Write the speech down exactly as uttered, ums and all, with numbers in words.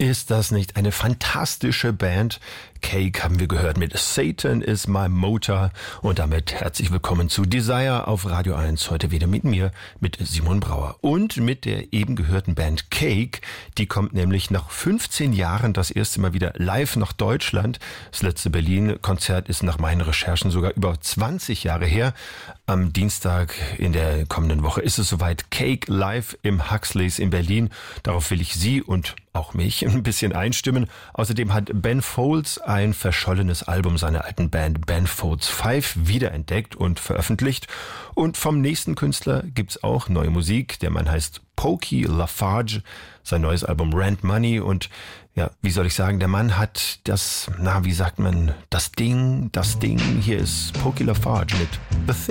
Ist das nicht eine fantastische Band? Cake haben wir gehört mit Satan is my motor. Und damit herzlich willkommen zu Desire auf Radio eins. Heute wieder mit mir, mit Simon Brauer. Und mit der eben gehörten Band Cake. Die kommt nämlich nach fünfzehn Jahren das erste Mal wieder live nach Deutschland. Das letzte Berlin-Konzert ist nach meinen Recherchen sogar über zwanzig Jahre her. Am Dienstag in der kommenden Woche ist es soweit. Cake live im Huxleys in Berlin. Darauf will ich Sie und auch mich ein bisschen einstimmen. Außerdem hat Ben Folds ein verschollenes Album seiner alten Band Ben Folds Five wiederentdeckt und veröffentlicht. Und vom nächsten Künstler gibt's auch neue Musik. Der Mann heißt Pokey Lafarge, sein neues Album Rent Money. Und ja, wie soll ich sagen, der Mann hat das, na, wie sagt man, das Ding, das Ding. Hier ist Pokey Lafarge mit The Thing.